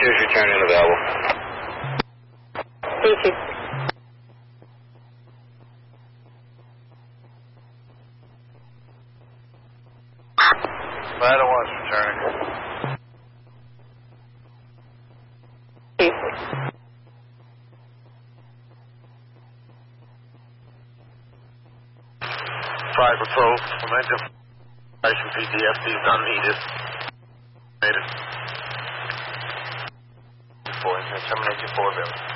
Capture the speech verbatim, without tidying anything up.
two's returning available. Thank you. Vital one's returning. Thank you. Five patrol, momentum. P T S D is not needed. Made it. Four, terminate your four, Bill.